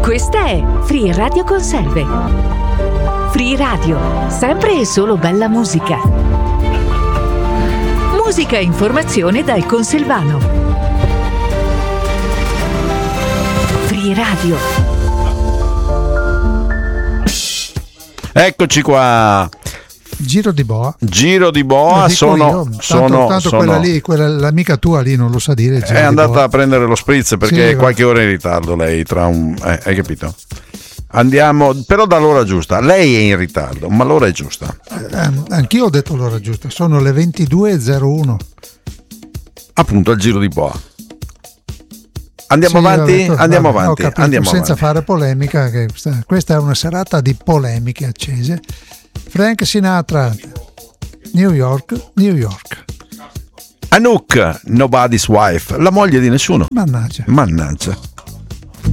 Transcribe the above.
Questa è Free Radio Conserve. Free Radio, sempre e solo bella musica. Musica e informazione dal Conselvano. Free Radio. Eccoci qua. Giro di boa. Sono quella lì, l'amica tua lì non lo sa dire. È andata a prendere lo spritz perché è qualche ora in ritardo lei, hai capito? Andiamo, però dall'ora giusta. Lei è in ritardo, ma l'ora è giusta. Anch'io ho detto l'ora giusta, sono le 22:01. Appunto, al giro di boa. Andiamo avanti? Andiamo avanti. Senza fare polemica, che questa è una serata di polemiche accese. Frank Sinatra, New York. Anouk, Nobody's Wife, la moglie di nessuno. Mannaggia.